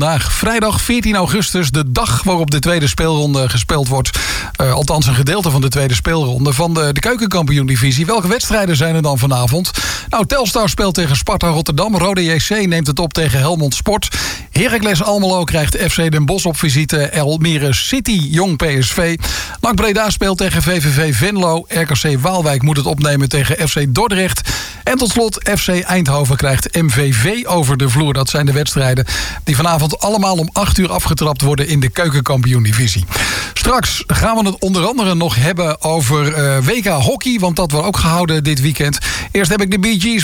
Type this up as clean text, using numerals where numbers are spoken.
Vandaag, vrijdag 14 augustus, de dag waarop de tweede speelronde gespeeld wordt. Althans een gedeelte van de tweede speelronde van de keukenkampioen-divisie. Welke wedstrijden zijn er dan vanavond? Nou, Telstar speelt tegen Sparta Rotterdam. Rode JC neemt het op tegen Helmond Sport. Heracles Almelo krijgt FC Den Bosch op visite. Almere City, Jong PSV. NAC Breda speelt tegen VVV Venlo. RKC Waalwijk moet het opnemen tegen FC Dordrecht. En tot slot, FC Eindhoven krijgt MVV over de vloer. Dat zijn de wedstrijden die vanavond allemaal om 8 uur afgetrapt worden in de keukenkampioen-divisie. Straks gaan we het onder andere nog hebben over WK Hockey, want dat wordt ook gehouden dit weekend. Eerst heb ik de Bee Gees